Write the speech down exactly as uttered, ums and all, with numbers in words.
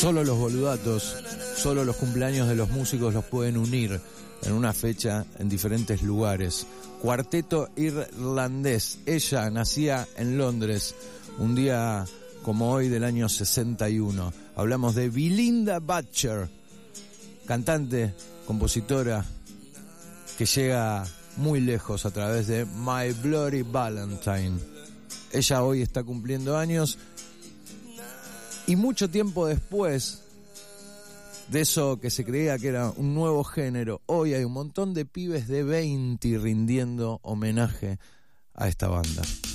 Solo los boludatos, solo los cumpleaños de los músicos los pueden unir en una fecha en diferentes lugares. Cuarteto irlandés. Ella nacía en Londres un día como hoy del año sesenta y uno. Hablamos de Belinda Butcher, cantante, compositora, que llega muy lejos a través de My Bloody Valentine. Ella hoy está cumpliendo años y mucho tiempo después de eso que se creía que era un nuevo género, hoy hay un montón de pibes de veinte rindiendo homenaje a esta banda.